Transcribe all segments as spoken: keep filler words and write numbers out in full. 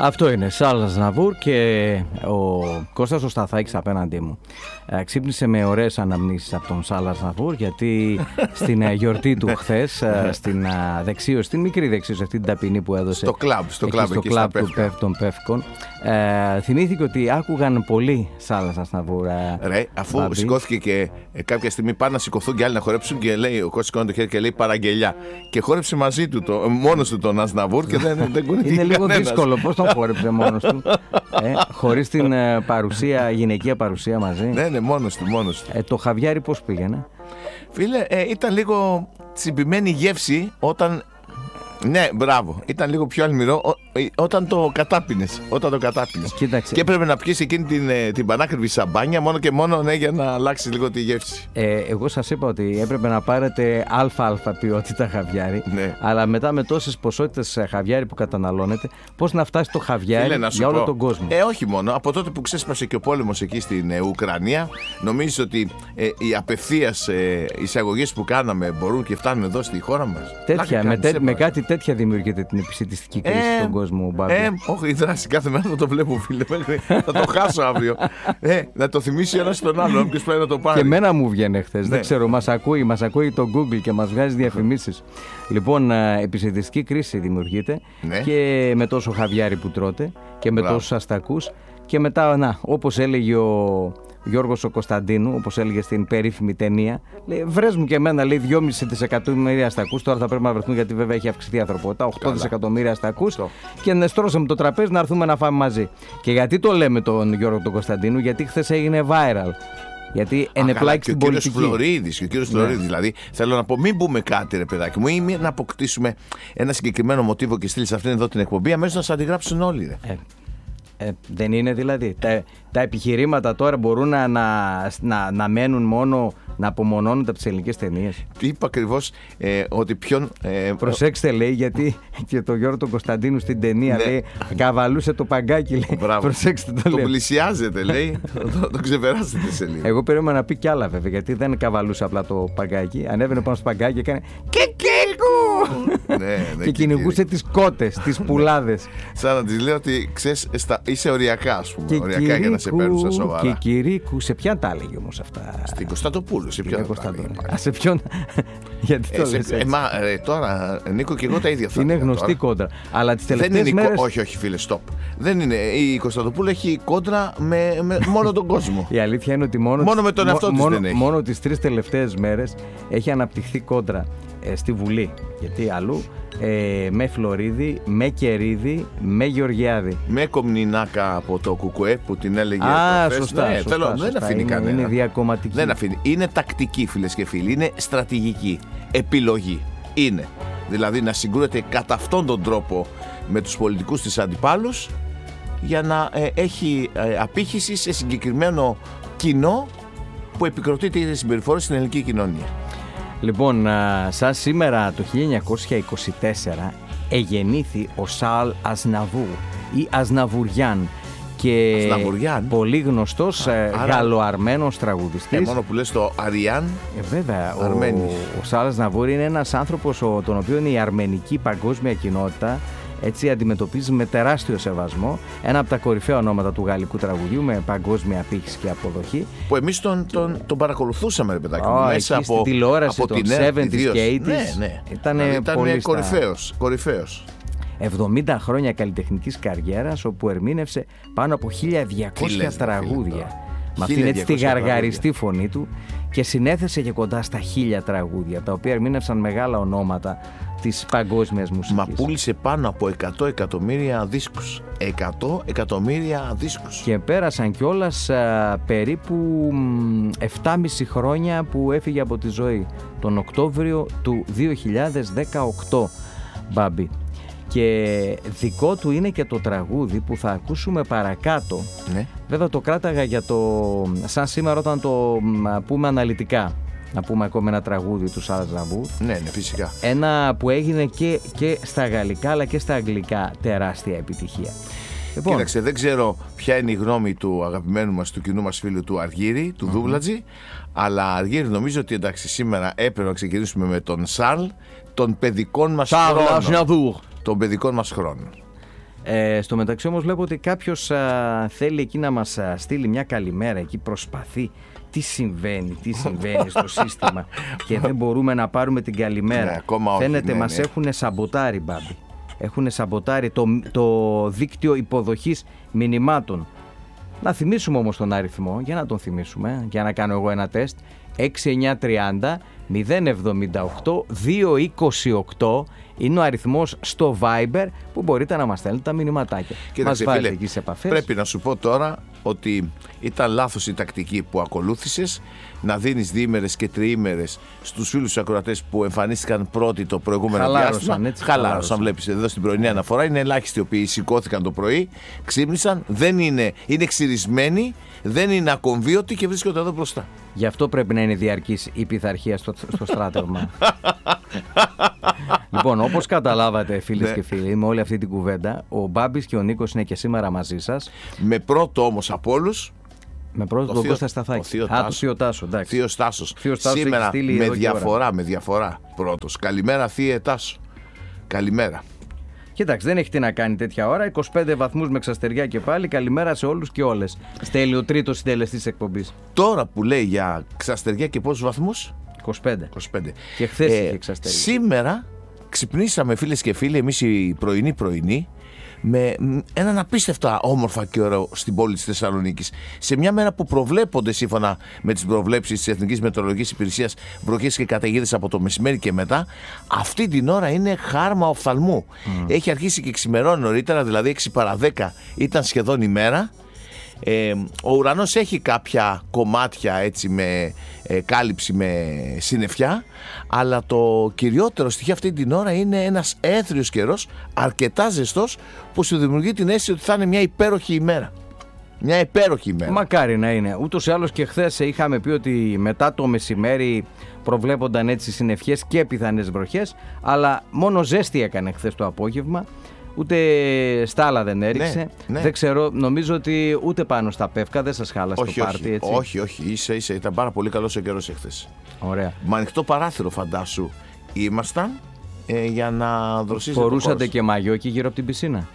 Αυτό είναι, Σαρλ Αznavour και ο Κώστας ο Σταθάκης απέναντί μου. Ε, ξύπνησε με ωραίες αναμνήσεις από τον Σαρλ Αznavour, γιατί στην ε, γιορτή του χθες, ε, στην ε, δεξίωση, στην μικρή δεξίωση, αυτή την ταπεινή που έδωσε στο κλαμπ, στο εκεί, κλαμπ, στο εκεί κλαμπ στα του Πεφ, των Πεύκων, ε, θυμήθηκε ότι άκουγαν πολύ Σαρλ Αznavour. Ε, Ρε, αφού Μπαμπή. σηκώθηκε και ε, κάποια στιγμή πάνε να σηκωθούν και άλλοι να χορέψουν και λέει, ο Κώστας σηκώνει το χέρι και λέει παραγγελιά. Και χόρεψε μαζί του, το, μόνος του τον Aznavour και δεν, δεν κουνήθηκε. Είναι λίγο κανένας. δύσκολο, πώς τον χόρεψε μόνος του, ε, χωρίς την ε, παρουσία, γυναικεία παρουσία μαζί. Ναι, ναι, μόνος του, μόνος του. Ε, το χαβιάρι πώς πήγαινε? Φίλε, ε, ήταν λίγο τσιμπημένη γεύση όταν. Ναι, μπράβο. Ήταν λίγο πιο αλμυρό ό, ε, όταν το κατάπινες. Όταν το κατάπινες. Κοίταξε. Και έπρεπε να πιεις εκείνη την, ε, την πανάκριβη σαμπάνια μόνο και μόνο, ναι, για να αλλάξει λίγο τη γεύση. Ε, εγώ σας είπα ότι έπρεπε να πάρετε αλφα-αλφα ποιότητα χαβιάρι. Ναι. Αλλά μετά με τόσες ποσότητες χαβιάρι που καταναλώνετε, πώς να φτάσει το χαβιάρι Φίλε, να σου για όλο πω, τον κόσμο? Ε, όχι μόνο. Από τότε που ξέσπασε και ο πόλεμος εκεί στην ε, Ουκρανία, νομίζεις ότι ε, οι απευθείας ε, εισαγωγές που κάναμε μπορούν και φτάνουν εδώ στη χώρα μας? Τέτοια, με, Κάνεις, τέ, ε, με κάτι τέτοια δημιουργείται την επισιτιστική κρίση Ε, στον κόσμο, Μπάμπη. Ε, όχι, η δράση κάθε μέρα θα το βλέπω, φίλε. Μέχρι θα το χάσω αύριο. Ε, να το θυμίσει ένα στον άλλον, όποιος πάει να το πάρει. Και εμένα μου βγαίνει χθες. Ναι. Δεν ξέρω, μας ακούει, μας ακούει το Google και μας βγάζει διαφημίσεις. Λοιπόν, ε, επισιτιστική κρίση δημιουργείται, Ναι. και με τόσο χαβιάρι που τρώτε και με Μπράβο. τόσους αστακούς. Και μετά, να, όπως έλεγε ο Γιώργος ο Κωνσταντίνου, όπως έλεγε στην περίφημη ταινία, λέει, βρες μου και εμένα, λέει, δυόμισι δισεκατομμύρια αστακούς. Τώρα θα πρέπει να βρεθούν, γιατί βέβαια έχει αυξηθεί η ανθρωπότητα. οκτώ Καλά. δισεκατομμύρια αστακούς. οκτώ. Και να στρώσαμε το τραπέζι να έρθουμε να φάμε μαζί. Και γιατί το λέμε τον Γιώργο τον Κωνσταντίνου? Γιατί χθες έγινε viral. Γιατί ενεπλάκη στην πολιτική. Και ο κύριος Φλωρίδης, και ο κύριος Ναι. Φλωρίδης, δηλαδή, θέλω να πω, μην πούμε κάτι, ρε παιδάκι μου, ή μην να αποκτήσουμε ένα συγκεκριμένο μοτίβο και στείλει σε αυτήν εδώ την εκπομπή, αμέσως να σε αντιγράψουν όλοι, ρε. Ε, ε, δεν είναι δηλαδή. Τα, τα επιχειρήματα τώρα μπορούν να, να, να, να μένουν μόνο να απομονώνονται από τις ελληνικές ταινίες. Είπα ακριβώς ε, ότι ποιον. Ε, Προσέξτε, λέει, γιατί και το Γιώργο τον Κωνσταντίνου στην ταινία, Ναι. λέει, καβαλούσε το παγκάκι, λέει. Μπράβο. Προσέξτε το, το λέει. πλησιάζεται, λέει. το, το ξεπεράσετε σε λίγο. Εγώ περίμενα να πει κι άλλα, βέβαια, γιατί δεν καβαλούσε απλά το παγκάκι. Ανέβαινε πάνω στο παγκάκι και έκανε κικίκου! Ναι, ναι, Και κυνηγούσε τις κότες, τις πουλάδες. Σαν να τη λέω ότι ξέρεις, στα- είσαι οριακά, ας πούμε. Και Οριακά για να σε παίρνουν στα Και σοβαρά. Κυρίκου, σε ποιον τα έλεγε όμως αυτά? Στην Κωνσταντοπούλου, σε ποιον. Κύριε θα τα έλεγε Κωνσταντίνου. πάλι. Α, σε ποιον? Γιατί Ε, το σε- λες ε, έτσι? μα, ε, τώρα, Νίκο, και εγώ τα ίδια θα Είναι έλεγα γνωστή τώρα. κόντρα. Αλλά τις Δεν τελευταίες είναι η κο- μέρες... Όχι, όχι, φίλε, stop. Δεν είναι. Η Κωνσταντοπούλου έχει κόντρα με, με μόνο τον κόσμο. Η αλήθεια είναι ότι μόνο, Μόνο με τον εαυτό της μόνο, δεν έχει. μόνο τις τρεις τελευταίες μέρες έχει αναπτυχθεί κόντρα ε, στη Βουλή. Γιατί αλλού ε, με Φλωρίδη, με Κερίδη, με Γεωργιάδη. Με Κομνηνάκα από το Κουκουέ που την έλεγε. Α, προχθές. σωστά, Ναι, σωστά, θέλω- σωστά. Δεν αφήνει είναι, κανένα. είναι διακομματική. Δεν αφήνει. Είναι τακτική, φίλες και φίλοι. Είναι στρατηγική. Επιλογή. Είναι. Δηλαδή να συγκρούεται κατά αυτόν τον τρόπο με τους πολιτικούς της αντιπάλους για να ε, έχει ε, απήχηση σε συγκεκριμένο κοινό που επικροτεί τη συμπεριφορά στην ελληνική κοινωνία. Λοιπόν, α, σαν σήμερα το χίλια εννιακόσια είκοσι τέσσερα εγεννήθη ο Σαρλ Aznavour ή Αζναβουριάν, και Αζναβουριάν. πολύ γνωστός ε, άρα- γαλλοαρμένος τραγουδιστής. Ε, μόνο που λες το Αριάν. Ε, βέβαια, ο, Αρμένης. ο Σαρλ Aznavour είναι ένας άνθρωπος ο, τον οποίο η αρμενική παγκόσμια κοινότητα έτσι αντιμετωπίζει με τεράστιο σεβασμό. Ένα από τα κορυφαία ονόματα του γαλλικού τραγουδιού με παγκόσμια απήχηση και αποδοχή. Που εμείς τον, τον, τον παρακολουθούσαμε, ρε παιδάκι μου, Oh, μέσα εκεί από, στην τηλεόραση από των την ΕΡΤ εβδομήντα ιδίως. και ογδόντα. Ναι, ναι. Ήτανε Δηλαδή, ήταν πολύ στα- κορυφαίος, κορυφαίος. εβδομήντα χρόνια καλλιτεχνικής καριέρας, όπου ερμήνευσε πάνω από χίλια διακόσια Τι λες, ρε φίλε, τραγούδια. τώρα. Με αυτήν έτσι τη χίλια διακόσια γαργαριστή φωνή του, και συνέθεσε και κοντά στα χίλια τραγούδια, τα οποία ερμήνευσαν μεγάλα ονόματα της παγκόσμιας μουσικής. Μα πούλησε πάνω από εκατό εκατομμύρια δίσκους. εκατό εκατομμύρια δίσκους. Και πέρασαν κιόλας α, περίπου μ, επτά και μισό χρόνια που έφυγε από τη ζωή, τον Οκτώβριο του δύο χιλιάδες δεκαοκτώ, Μπάμπη. Και δικό του είναι και το τραγούδι που θα ακούσουμε παρακάτω. Ναι. Βέβαια το κράταγα για το σαν σήμερα, όταν το μ, πούμε αναλυτικά, να πούμε ακόμη ένα τραγούδι του Σαρλ Aznavour. Ναι, ναι, φυσικά. Ένα που έγινε και, και στα γαλλικά αλλά και στα αγγλικά τεράστια επιτυχία. Λοιπόν, Κοίταξε, δεν ξέρω ποια είναι η γνώμη του αγαπημένου μας, του κοινού μας φίλου του Αργύρη, του mm-hmm. Δούβλατζη, αλλά Αργύρη, νομίζω ότι εντάξει, σήμερα έπρεπε να ξεκινήσουμε με τον Σαρλ, των παιδικών μας Σαρλ χρόνων. Aznavour. Των παιδικών μας χρόνων. Ε, στο μεταξύ όμως βλέπω ότι κάποιος α, θέλει εκεί να μας α, στείλει μια καλημέρα, εκεί προσπαθεί. Τι συμβαίνει, τι συμβαίνει στο σύστημα και δεν μπορούμε να πάρουμε την καλημέρα. Ναι, ακόμα όχι, Φαίνεται ναι, μας ναι. έχουν σαμποτάρει, Μπάμπη. Έχουν σαμποτάρει το, το δίκτυο υποδοχής μηνυμάτων. Να θυμίσουμε όμως τον αριθμό, για να τον θυμίσουμε, για να κάνω εγώ ένα τεστ. έξι εννιά τριάντα μηδέν εβδομήντα οκτώ διακόσια είκοσι οκτώ είναι ο αριθμός στο Viber που μπορείτε να μας στέλνετε τα μηνυματάκια. Μας βάλετε εκεί σε επαφές. Πρέπει να σου πω τώρα ότι ήταν λάθος η τακτική που ακολούθησες, να δίνεις διήμερες και τριήμερες στους φίλους τους ακροατές που εμφανίστηκαν πρώτοι το προηγούμενο Χαλάρωσαν, διάστημα. έτσι, Χαλάρωσαν, χαλάρωσαν. βλέπεις εδώ στην πρωινή αναφορά. Είναι ελάχιστοι οι οποίοι σηκώθηκαν το πρωί, ξύπνησαν, δεν είναι, είναι ξυρισμένοι, δεν είναι ακομβίωτοι και βρίσκονται εδώ μπροστά. Γι' αυτό πρέπει να είναι διαρκής η πειθαρχία στο, στο στράτευμα. Λοιπόν, όπως καταλάβατε, φίλες Ναι. και φίλοι, με όλη αυτή την κουβέντα, ο Μπάμπης και ο Νίκος είναι και σήμερα μαζί σας. Με πρώτο όμως από όλους, Με πρώτο Ο τον Θείο- Κώστα ο Σταθάκη. Θείο Α, Τάσο. το Θείο Τάσο, εντάξει. Θείος Τάσος. Θείος Τάσος έχει Σήμερα στείλει με εδώ και διαφορά, με διαφορά πρώτος. Καλημέρα Θείε Τάσο. Καλημέρα. Κοίταξε, δεν έχει τι να κάνει τέτοια ώρα. είκοσι πέντε βαθμούς με ξαστεριά και πάλι. Καλημέρα σε όλους και όλες. Στέλιο, τρίτος συντελεστής της εκπομπής. Τώρα που λέει για ξαστεριά και πόσους βαθμούς? είκοσι πέντε. είκοσι πέντε. Και χθες είχε ξαστεριά. Σήμερα ξυπνήσαμε φίλες και φίλοι, εμείς οι πρωινοί πρωινοί, με μ, έναν απίστευτα όμορφα καιρό στην πόλη της Θεσσαλονίκης. Σε μια μέρα που προβλέπονται σύμφωνα με τις προβλέψεις της Εθνικής Μετεωρολογικής Υπηρεσίας βροχές και καταιγίδες από το μεσημέρι και μετά, αυτή την ώρα είναι χάρμα οφθαλμού. Mm. Έχει αρχίσει και ξημερώνει νωρίτερα, δηλαδή έξι παρά δέκα ήταν σχεδόν ημέρα. Ε, ο ουρανός έχει κάποια κομμάτια έτσι με ε, κάλυψη με συννεφιά, αλλά το κυριότερο στοιχείο αυτή την ώρα είναι ένας έθριος καιρός, αρκετά ζεστός, που σου δημιουργεί την αίσθηση ότι θα είναι μια υπέροχη ημέρα. Μια υπέροχη ημέρα. Μακάρι να είναι. Ούτως ή άλλως και χθες είχαμε πει ότι μετά το μεσημέρι προβλέπονταν έτσι συννεφιές και πιθανές βροχές, αλλά μόνο ζέστη έκανε χθες το απόγευμα. Ούτε στάλα δεν έριξε. Ναι, ναι. Δεν ξέρω, νομίζω ότι ούτε πάνω στα πεύκα δεν σας χάλασε όχι, το πάρτι, όχι, έτσι. όχι, όχι, ίσα ίσα ήταν πάρα πολύ καλός ο καιρός εχθές. Ωραία. Με ανοιχτό παράθυρο φαντάσου ήμασταν ε, για να δροσίζει. Φορούσατε και μαγιό εκεί γύρω από την πισίνα?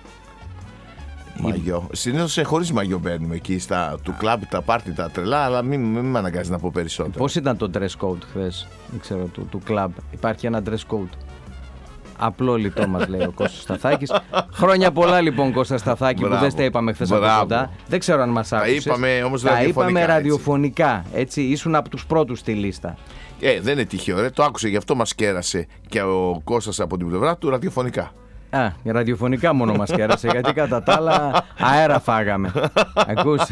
Μαγιό. Συνήθως ε, χωρίς μαγιό μπαίνουμε εκεί στα του κλαμπ, τα πάρτι, τα τρελά, αλλά μην, μην με αναγκάζει να πω περισσότερο. Πώς ήταν το dress code χθες, δεν ξέρω, του, του κλαμπ? Υπάρχει ένα dress code. Απλό λιτό μας λέει ο Κώστας Σταθάκης. Χρόνια πολλά λοιπόν Κώστα Σταθάκη, που δεν τα είπαμε χθες από κοντά. Δεν ξέρω αν μας άκουσες. Τα είπαμε όμως Τα ραδιοφωνικά. είπαμε έτσι. ραδιοφωνικά, έτσι. Ήσουν από τους πρώτους στη λίστα. Ε, δεν είναι τυχαίο, ρε. Το άκουσε, γι' αυτό μας κέρασε και ο Κώστας από την πλευρά του ραδιοφωνικά. Α, ραδιοφωνικά μόνο μας κέρασε, γιατί κατά τα άλλα αέρα φάγαμε. Ακούς?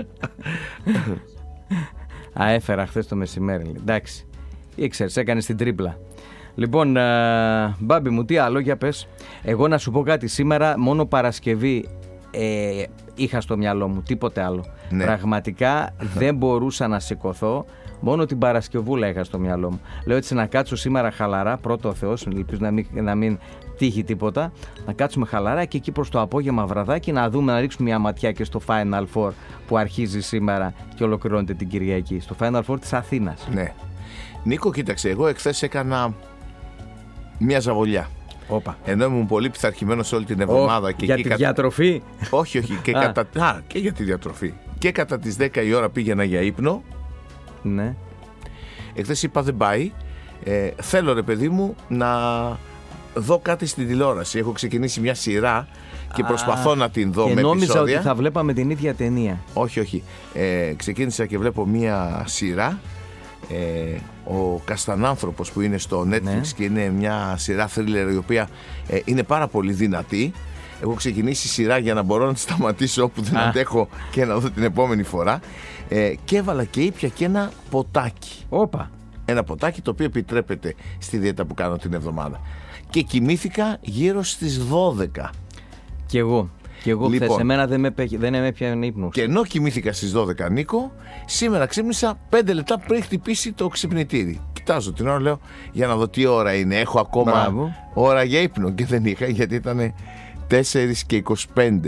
Α, έφερα χθες το μεσημέρι. Εντάξει, ήξερες, έκανες την τρίπλα. Λοιπόν, α, Μπάμπη μου, τι άλλο, για πες. Εγώ να σου πω κάτι, σήμερα μόνο Παρασκευή ε, είχα στο μυαλό μου, τίποτε άλλο. Ναι. Πραγματικά δεν μπορούσα να σηκωθώ, μόνο την Παρασκευούλα είχα στο μυαλό μου. Λέω έτσι να κάτσω σήμερα χαλαρά, πρώτο ο Θεός, ελπίζω να μην, να μην τύχει τίποτα, να κάτσουμε χαλαρά και εκεί προς το απόγευμα βραδάκι να δούμε, να ρίξουμε μια ματιά και στο Final Four που αρχίζει σήμερα και ολοκληρώνεται την Κυριακή, στο Final Four της Αθήνας. Ναι. Νίκο, κοίταξε, εγώ εχθές έκανα μια ζαβολιά. Όπα. Ενώ ήμουν πολύ πειθαρχημένος όλη την εβδομάδα. Oh, και για εκεί τη κατα... διατροφή. Όχι, όχι. Και, Α. κατά... Α, και για τη διατροφή. Και κατά τις δέκα η ώρα πήγαινα για ύπνο. Ναι. Εχθές είπα δεν πάει. Ε, θέλω ρε παιδί μου να δω κάτι στην τηλεόραση. Έχω ξεκινήσει μια σειρά και προσπαθώ Α, να την δω και με νόμιζα επεισόδια. ότι θα βλέπαμε την ίδια ταινία. Όχι, όχι. Ε, ξεκίνησα και βλέπω μια σειρά. Ε, ο Καστανάνθρωπος που είναι στο Netflix, Ναι. και είναι μια σειρά thriller η οποία ε, είναι πάρα πολύ δυνατή. Έχω ξεκινήσει σειρά για να μπορώ να τη σταματήσω όπου δεν Α. αντέχω και να δω την επόμενη φορά. Ε, και έβαλα και ήπια και ένα ποτάκι. Όπα. Ένα ποτάκι το οποίο επιτρέπεται στη δίαιτα που κάνω την εβδομάδα. Και κοιμήθηκα γύρω στις δώδεκα. Κι εγώ. Κι εγώ Λοιπόν. χθες. Εμένα δεν με, πέ- δεν με έπιανε ύπνος. Και ενώ κοιμήθηκα στις δώδεκα, Νίκο, σήμερα ξύπνησα πέντε λεπτά πριν χτυπήσει το ξυπνητήρι. Κοιτάζω την ώρα, λέω, για να δω τι ώρα είναι. Έχω ακόμα Μπράβο. ώρα για ύπνο. Και δεν είχα, γιατί ήταν τέσσερα και είκοσι πέντε.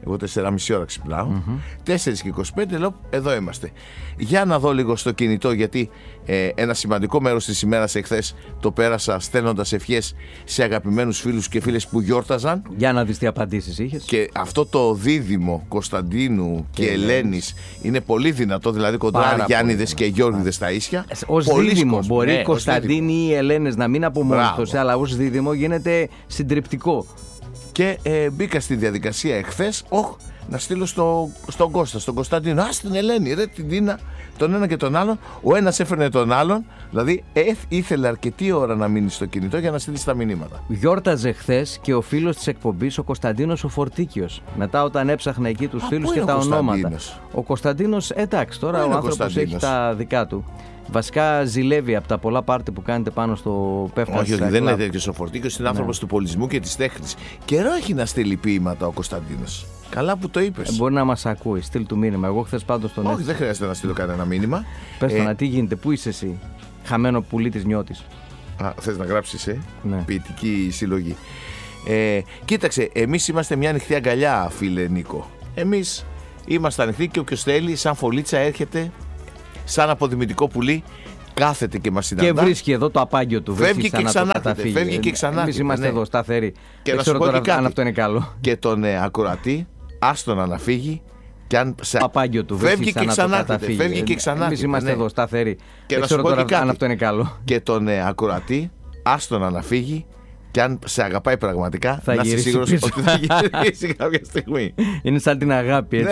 Εγώ τέσσερα και μισή ώρα ξυπνάω. Mm-hmm. τέσσερα και είκοσι πέντε λέω, εδώ είμαστε. Για να δω λίγο στο κινητό, γιατί ε, ένα σημαντικό μέρος της ημέρας εχθές το πέρασα στέλνοντας ευχές σε αγαπημένους φίλους και φίλες που γιόρταζαν. Για να δεις τι απαντήσεις είχες. Και αυτό το δίδυμο Κωνσταντίνου και, και Ελένης είναι πολύ δυνατό, δηλαδή κοντράρει Γιάννηδες και Γιώργηδες στα ίσια. Ως δίδυμο μπορεί ναι, Κωνσταντίνοι ή Ελένες να μην από μόνος τους, αλλά ως δίδυμο γίνεται συντριπτικό. Και ε, μπήκα στη διαδικασία εχθές, όχ, να στείλω στο, στον Κώστα, στον Κωνσταντίνο, α, στην Ελένη, ρε, την Τίνα, τον ένα και τον άλλον. Ο ένας έφερνε τον άλλον, δηλαδή ε, ήθελε αρκετή ώρα να μείνει στο κινητό για να στείλει τα μηνύματα. Γιόρταζε χθες και ο φίλος της εκπομπής, ο Κωνσταντίνος ο Φορτίκιος. Μετά, όταν έψαχνε εκεί τους φίλους και τα ονόματα. Ο Κωνσταντίνος, εντάξει, τώρα ο, ο άνθρωπος έχει τα δικά του. Βασικά ζηλεύει από τα πολλά πάρτι που κάνετε πάνω στο πέφτας. Όχι, όχι, δεν είναι τέτοιος ο Φορτίκιος, είναι ναι. άνθρωπος του πολιτισμού και της τέχνης. Καιρό έχει να στείλει ποίηματα ο Κωνσταντίνος. Καλά που το είπες. Ε, μπορεί να μας ακούει, στείλ του μήνυμα. Εγώ χθες πάντως τον Όχι, έτσι. Δεν χρειάζεται να στείλω κανένα μήνυμα. Πες το να, τι γίνεται, πού είσαι εσύ, χαμένο πουλί της Νιώτης. Α, θες να γράψεις, ε, ναι. Ποιητική συλλογή. Ε, κοίταξε, εμείς είμαστε μια ανοιχτή αγκαλιά, φίλε Νίκο. Εμείς είμαστε ανοιχτοί και όποιος θέλει, σαν φωλίτσα έρχεται. Σαν αποδημητικό πουλί, κάθεται και μας συναντά. Και βρίσκει εδώ το απάγιο του. Φεύγει και ξανάρχεται. Φεύγει και ξανάρχεται. Εμείς είμαστε ναι. εδώ σταθεροί. Και δεν ξέρω τώρα αν αυτό είναι καλό. Και τον ε, ακροατή, άστον να φύγει. Και αν σε... Το απάγιο του φεύγει και ξανάρχεται. Φεύγει και ξανάρχεται. Εμείς είμαστε ναι. εδώ σταθεροί. Και δεν ξέρω τώρα αν αυτό είναι καλό. Και τον ε, ακροατή, άστον να φύγει. Και αν σε αγαπάει πραγματικά, θα να είσαι σίγουρος ότι θα γυρίσει κάποια στιγμή. Είναι σαν την αγάπη, έτσι.